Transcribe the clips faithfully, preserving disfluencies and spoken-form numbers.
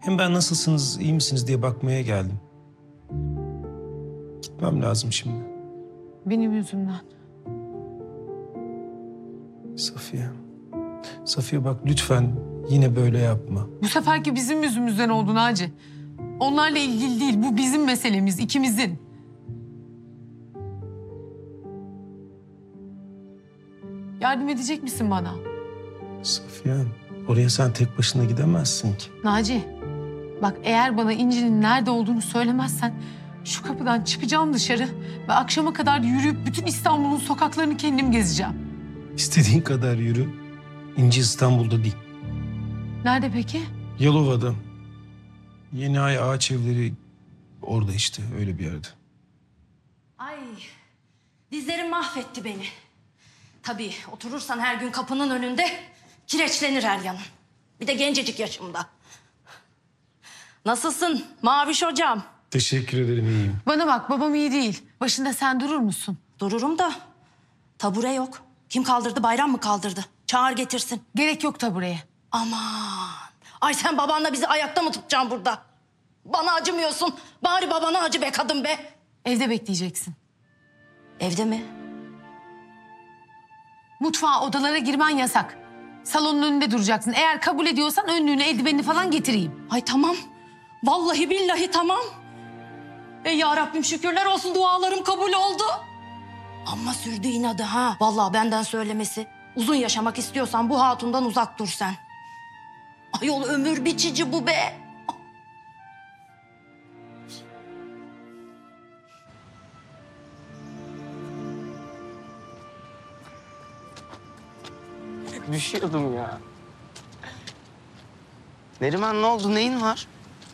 Hem ben nasılsınız, iyi misiniz diye bakmaya geldim. Gitmem lazım şimdi. Benim yüzümden. Safiye. Safiye bak lütfen yine böyle yapma. Bu seferki bizim yüzümüzden oldu Naci. Onlarla ilgili değil. Bu bizim meselemiz, ikimizin. Yardım edecek misin bana? Safiye, oraya sen tek başına gidemezsin ki. Naci, bak eğer bana İnci'nin nerede olduğunu söylemezsen şu kapıdan çıkacağım dışarı ve akşama kadar yürüyüp bütün İstanbul'un sokaklarını kendim gezeceğim. İstediğin kadar yürü. İnci İstanbul'da değil. Nerede peki? Yalova'da. Yeni Ay Ağaç Evleri orada işte, öyle bir yerde. Ay, dizlerim mahvetti beni. Tabii oturursan her gün kapının önünde kireçlenir her yanın. Bir de gencecik yaşımda. Nasılsın Maviş hocam? Teşekkür ederim, iyiyim. Bana bak, babam iyi değil. Başında sen durur musun? Dururum da tabure yok. Kim kaldırdı, Bayram mı kaldırdı? Çağır getirsin. Gerek yok tabureye. Aman. Ay sen babanla bizi ayakta mı tutacaksın burada? Bana acımıyorsun. Bari babana acı be kadın be. Evde bekleyeceksin. Evde mi? Mutfağa, odalara girmen yasak. Salonun önünde duracaksın. Eğer kabul ediyorsan önlüğünü, eldivenini falan getireyim. Ay tamam. Vallahi billahi tamam. Ey ya Rabbim şükürler olsun dualarım kabul oldu. Ama sürdü inadı ha. Vallahi benden söylemesi. Uzun yaşamak istiyorsan bu hatundan uzak dur sen. Ayol ömür biçici bu be. Düşüyordum ya. Neriman ne oldu? Neyin var?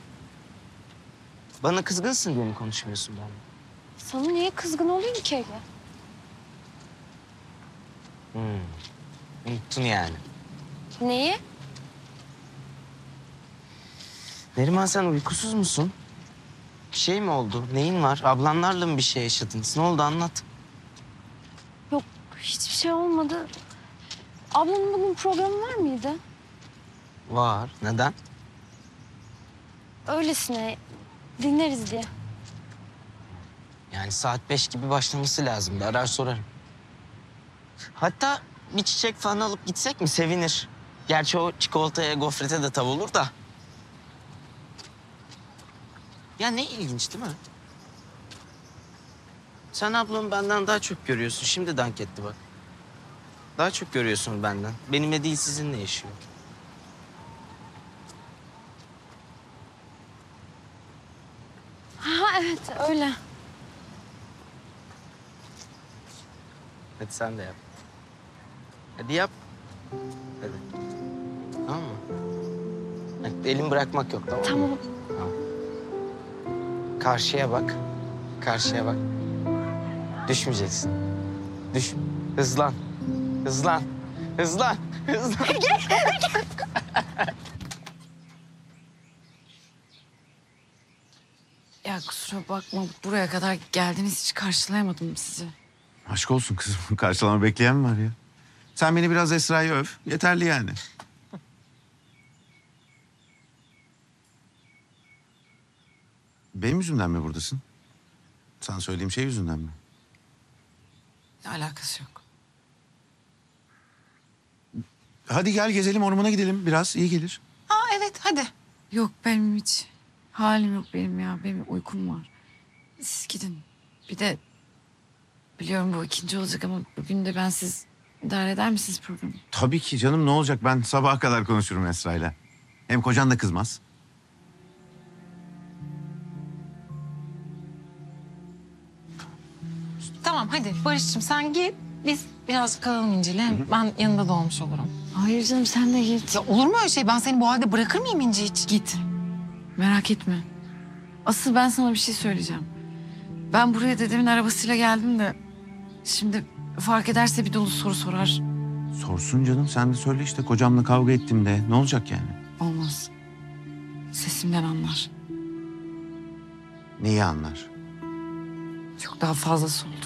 Bana kızgınsın diye mi konuşmuyorsun benimle? Sana niye kızgın olayım ki Ege? Hmm. Unuttun yani. Neyi? Neriman sen uykusuz musun? Bir şey mi oldu? Neyin var? Ablanlarla mı bir şey yaşadınız? Ne oldu anlat. Yok hiçbir şey olmadı. Ablanın bugün programı var mıydı? Var. Neden? Öylesine dinleriz diye. Yani saat beş gibi başlaması lazım. Bir arar sorarım. Hatta bir çiçek falan alıp gitsek mi? Sevinir. Gerçi o çikolataya, gofrete de tav olur da. Ya ne ilginç değil mi? Sen ablamı benden daha çok görüyorsun. Şimdi dank etti bak. Daha çok görüyorsun benden. Benimle değil sizinle yaşıyor. Ha evet öyle. Hadi sen de yap. Hadi yap. Hadi. Tamam mı? Hadi, elimi bırakmak yok tamam mı? Tamam. Tamam. Karşıya bak. Karşıya bak. Düşmeyeceksin. Düş. Hızlan. Hızlan. Hızlan. Hızlan. Ya kusura bakma buraya kadar geldiniz hiç karşılayamadım sizi. Aşk olsun kızım. Karşılama bekleyen mi var ya? Sen beni biraz Esra'yı öv. Yeterli yani. Benim yüzümden mi buradasın? Sana söylediğim şey yüzünden mi? Alakası yok. Hadi gel gezelim, ormana gidelim biraz. İyi gelir. Aa evet hadi. Yok benim hiç halim yok benim ya. Benim uykum var. Siz gidin. Bir de biliyorum bu ikinci olacak ama bugün de ben siz idare eder misiniz programı? Tabii ki canım, ne olacak? Ben sabaha kadar konuşurum Esra'yla. Hem kocan da kızmaz. Tamam hadi Barış'cığım sen git. Biz biraz kalalım İnci'yle. Hem ben yanında da olmuş olurum. Hayır canım sen de git. Ya olur mu öyle şey? Ben seni bu halde bırakır mıyım İnci hiç? Git. Merak etme. Asıl ben sana bir şey söyleyeceğim. Ben buraya dedemin arabasıyla geldim de... Şimdi fark ederse bir dolu soru sorar. Sorsun canım, sen de söyle işte. Kocamla kavga ettim de. Ne olacak yani? Olmaz. Sesimden anlar. Neyi anlar? Çok daha fazlası olur.